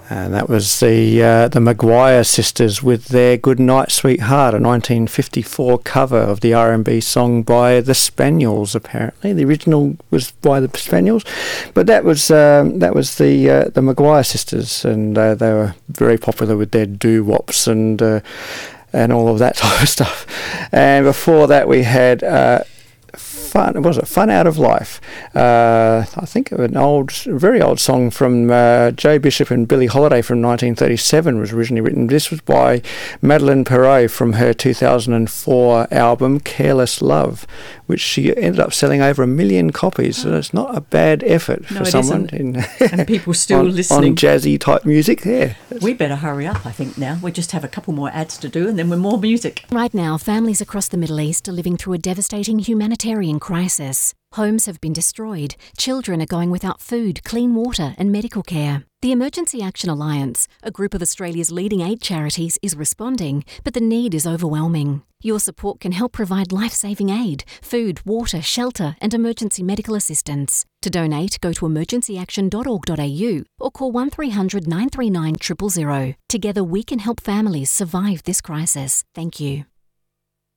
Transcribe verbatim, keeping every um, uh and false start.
And that was the uh, the Maguire sisters with their Good Night Sweetheart, a nineteen fifty-four cover of the R and B song by the Spaniels. Apparently, the original was by the Spaniels, but that was um, that was the uh, the Maguire sisters, and uh, they were very popular with their doo-wops and uh, and all of that type of stuff. And before that, we had. Uh, Fun, what was it? Fun Out of Life. Uh, I think an old, very old song from uh, Joe Bishop and Billie Holiday from nineteen thirty-seven was originally written. This was by Madeleine Perrot from her two thousand four album Careless Love, which she ended up selling over a million copies. So it's not a bad effort no, for it someone. Isn't. In and people still on, listening. On jazzy type music. Yeah. We better hurry up, I think, now. We just have a couple more ads to do and then we're more music. Right now, families across the Middle East are living through a devastating humanitarian crisis. Homes have been destroyed, children are going without food, clean water and medical care. The Emergency Action Alliance, a group of Australia's leading aid charities, is responding, but the need is overwhelming. Your support can help provide life-saving aid, food, water, shelter and emergency medical assistance. To donate, go to emergency action dot org dot a u or call one three hundred nine three nine zero zero zero. Together we can help families survive this crisis. Thank you.